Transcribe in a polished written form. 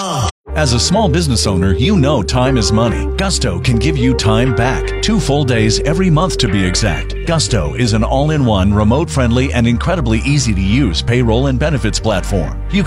As a small business owner, you know time is money. Gusto can give you time back. 2 full days every month to be exact. Gusto is an all-in-one, remote-friendly, and incredibly easy-to-use payroll and benefits platform. You